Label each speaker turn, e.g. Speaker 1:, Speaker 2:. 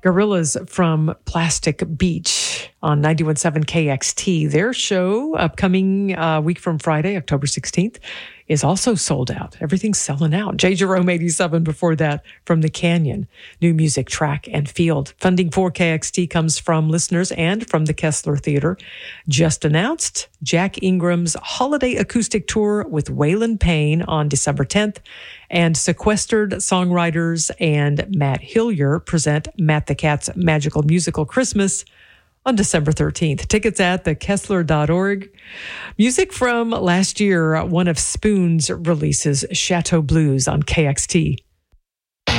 Speaker 1: Gorillas from Plastic Beach on 91.7 KXT. Their show, upcoming week from Friday, October 16th, is also sold out. Everything's selling out. J. Jerome 87 before that from The Canyon. New music, track, and field. Funding for KXT comes from listeners and from the Kessler Theater. Just announced, Jack Ingram's holiday acoustic tour with Waylon Payne on December 10th. And Sequestered Songwriters and Matt Hillier present Matt the Cat's Magical Musical Christmas on December 13th. Tickets at thekessler.org. Music from last year, one of Spoon's releases, Chateau Blues on KXT.